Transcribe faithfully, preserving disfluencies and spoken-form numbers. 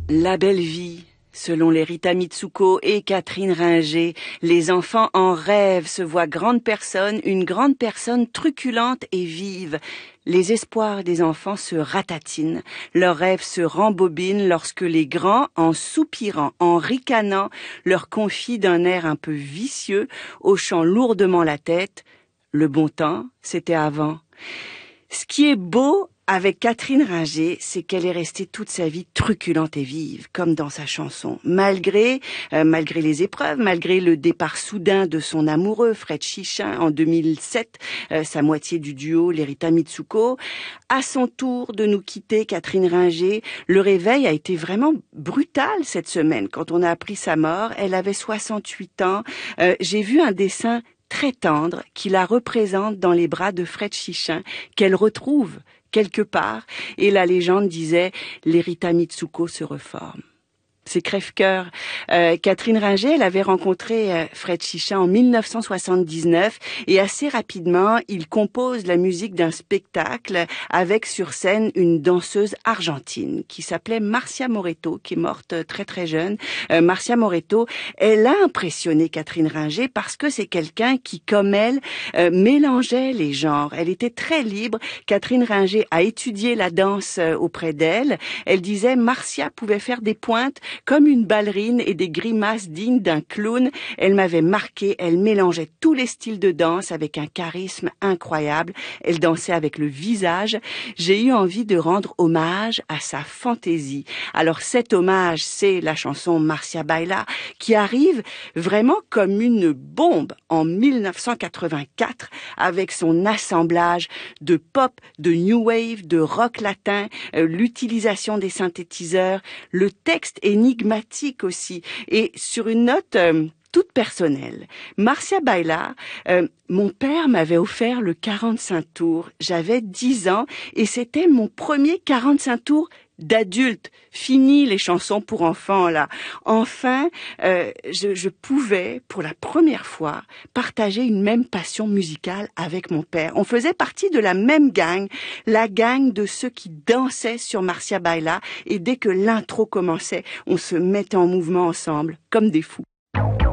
La belle vie, selon les Rita Mitsuko et Catherine Ringer, les enfants en rêve se voient grande personne, une grande personne truculente et vive. Les espoirs des enfants se ratatinent, leurs rêves se rembobinent lorsque les grands, en soupirant, en ricanant, leur confient d'un air un peu vicieux, hochant lourdement la tête. Le bon temps, c'était avant. Ce qui est beau avec Catherine Ringer, c'est qu'elle est restée toute sa vie truculente et vive, comme dans sa chanson. Malgré, euh, malgré les épreuves, malgré le départ soudain de son amoureux, Fred Chichin, en deux mille sept, euh, sa moitié du duo, les Rita Mitsuko, à son tour de nous quitter, Catherine Ringer, le réveil a été vraiment brutal cette semaine. Quand on a appris sa mort, elle avait soixante-huit ans. Euh, j'ai vu un dessin très tendre qui la représente dans les bras de Fred Chichin, qu'elle retrouve quelque part, et la légende disait « les Rita Mitsuko se reforment ». C'est crève-cœur. Euh, Catherine Ringer, elle avait rencontré euh, Fred Chichin en mille neuf cent soixante-dix-neuf et assez rapidement, il compose la musique d'un spectacle avec sur scène une danseuse argentine qui s'appelait Marcia Moreto, qui est morte très très jeune. Euh, Marcia Moreto, elle a impressionné Catherine Ringer parce que c'est quelqu'un qui, comme elle, euh, mélangeait les genres. Elle était très libre. Catherine Ringer a étudié la danse euh, auprès d'elle. Elle disait Marcia pouvait faire des pointes comme une ballerine et des grimaces dignes d'un clown. Elle m'avait marqué, elle mélangeait tous les styles de danse avec un charisme incroyable. Elle dansait avec le visage. J'ai eu envie de rendre hommage à sa fantaisie. Alors cet hommage, c'est la chanson Marcia Baila, qui arrive vraiment comme une bombe en mille neuf cent quatre-vingt-quatre avec son assemblage de pop, de new wave, de rock latin, euh, l'utilisation des synthétiseurs, le texte énigmatique aussi. Et sur une note euh, toute personnelle, Marcia Baila, euh, mon père m'avait offert le quarante-cinq tours. J'avais dix ans et c'était mon premier quarante-cinq tours d'adulte. Fini les chansons pour enfants, là. Enfin, euh, je, je pouvais, pour la première fois, partager une même passion musicale avec mon père. On faisait partie de la même gang, la gang de ceux qui dansaient sur Marcia Baila, et dès que l'intro commençait, on se mettait en mouvement ensemble, comme des fous.